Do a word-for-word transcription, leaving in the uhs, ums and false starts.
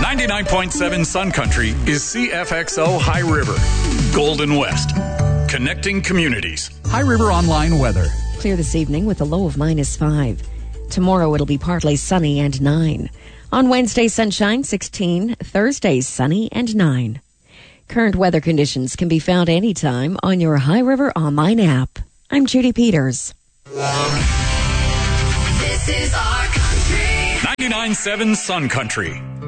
ninety-nine point seven Sun Country is C F X O High River, Golden West, connecting communities. High River Online weather. Clear this evening with a low of minus five. Tomorrow it'll be partly sunny and nine. On Wednesday, sunshine, sixteen. Thursday, sunny and nine. Current weather conditions can be found anytime on your High River Online app. I'm Judy Peters. This is our country. ninety-nine point seven Sun Country.